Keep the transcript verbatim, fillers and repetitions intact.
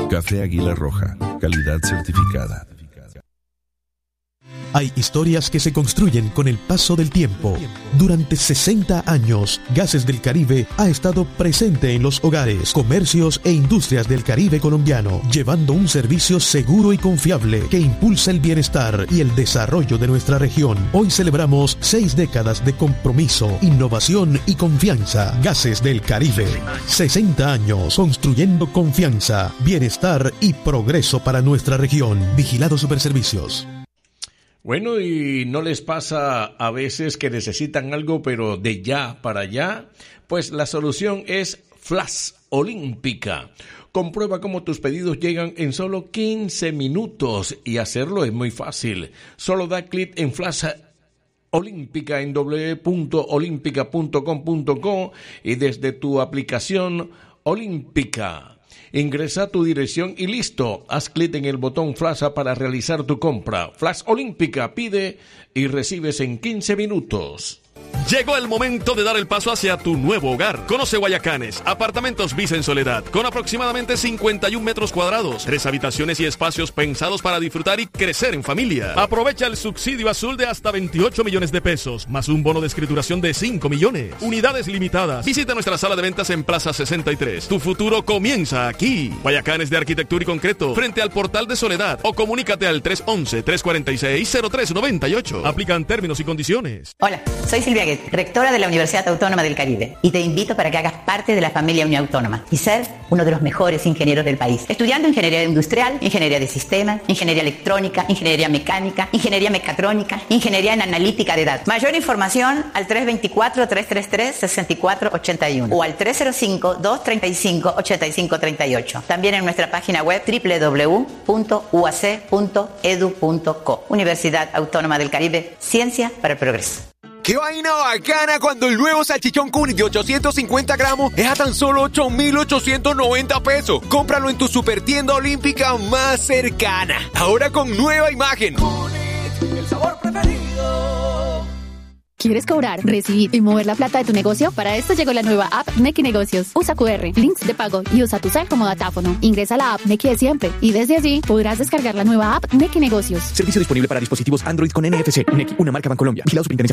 Café Águila Roja, calidad certificada. Hay historias que se construyen con el paso del tiempo. Durante sesenta años, Gases del Caribe ha estado presente en los hogares, comercios e industrias del Caribe colombiano, llevando un servicio seguro y confiable que impulsa el bienestar y el desarrollo de nuestra región. Hoy celebramos seis décadas de compromiso, innovación y confianza. Gases del Caribe. sesenta años construyendo confianza, bienestar y progreso para nuestra región. Vigilado Superservicios. Bueno, ¿y no les pasa a veces que necesitan algo pero de ya para allá? Pues la solución es Flash Olímpica. Comprueba cómo tus pedidos llegan en solo quince minutos y hacerlo es muy fácil. Solo da clic en Flash Olímpica en doble u doble u doble u punto olímpica punto com punto co y desde tu aplicación Olímpica. Ingresa tu dirección y listo. Haz clic en el botón Flash para realizar tu compra. Flash Olímpica, pide y recibes en quince minutos. Llegó el momento de dar el paso hacia tu nuevo hogar. Conoce Guayacanes, apartamentos Visa en Soledad, con aproximadamente cincuenta y un metros cuadrados, tres habitaciones y espacios pensados para disfrutar y crecer en familia. Aprovecha el subsidio azul de hasta veintiocho millones de pesos, más un bono de escrituración de cinco millones. Unidades limitadas. Visita nuestra sala de ventas en Plaza sesenta y tres. Tu futuro comienza aquí. Guayacanes de Arquitectura y Concreto, frente al Portal de Soledad, o comunícate al tres once, tres cuarenta y seis, cero tres noventa y ocho. Aplican términos y condiciones. Hola, soy Silvia Guet, rectora de la Universidad Autónoma del Caribe, y te invito para que hagas parte de la familia Unión Autónoma y ser uno de los mejores ingenieros del país, estudiando ingeniería industrial, ingeniería de sistemas, ingeniería electrónica, ingeniería mecánica, ingeniería mecatrónica, ingeniería en analítica de datos. Mayor información al tres dos cuatro, tres tres tres, seis cuatro ocho uno o al tres cero cinco, dos tres cinco, ocho cinco tres ocho. También en nuestra página web doble u doble u doble u punto u a c punto e d u punto co. Universidad Autónoma del Caribe, ciencia para el progreso. ¡Qué vaina bacana cuando el nuevo salchichón Cuni de ochocientos cincuenta gramos es a tan solo ocho mil ochocientos noventa pesos! Cómpralo en tu super tienda olímpica más cercana. Ahora con nueva imagen. Cuni, el sabor preferido. ¿Quieres cobrar, recibir y mover la plata de tu negocio? Para esto llegó la nueva app Nequi Negocios. Usa cu erre, links de pago y usa tu cel como datáfono. Ingresa a la app Nequi de siempre y desde allí podrás descargar la nueva app Nequi Negocios. Servicio disponible para dispositivos Android con N F C. Nequi, una marca Bancolombia. Vigilado Superintendencia